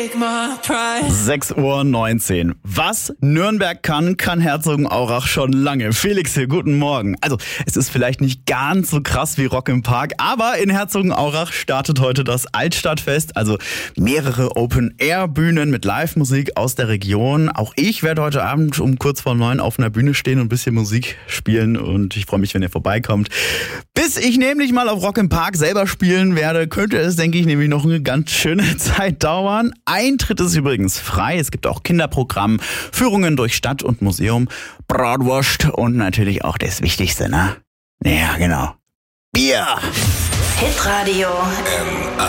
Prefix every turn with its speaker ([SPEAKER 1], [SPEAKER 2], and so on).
[SPEAKER 1] 6:19 Uhr. Was Nürnberg kann Herzogenaurach schon lange. Felix hier, guten Morgen. Also, es ist vielleicht nicht ganz so krass wie Rock im Park, aber in Herzogenaurach startet heute das Altstadtfest, also mehrere Open-Air-Bühnen mit Live-Musik aus der Region. Auch ich werde heute Abend um kurz vor 9 auf einer Bühne stehen und ein bisschen Musik spielen und ich freue mich, wenn ihr vorbeikommt. Bis ich nämlich mal auf Rock im Park selber spielen werde, könnte es, denke ich, nämlich noch eine ganz schöne Zeit dauern. Eintritt ist übrigens frei. Es gibt auch Kinderprogramm, Führungen durch Stadt und Museum, Bratwurst und natürlich auch das Wichtigste, ne? Ja, genau. Bier!
[SPEAKER 2] Hitradio